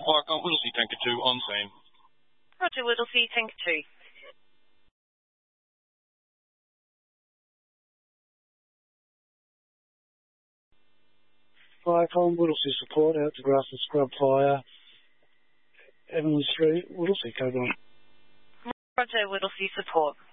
Fire Whittlesey, Tanker 2 on scene. Roger, Whittlesey, Tanker 2. Firecom, Whittlesey support out to grass and scrub fire. Evans Street, Whittlesey, code on. Roger, Whittlesey support.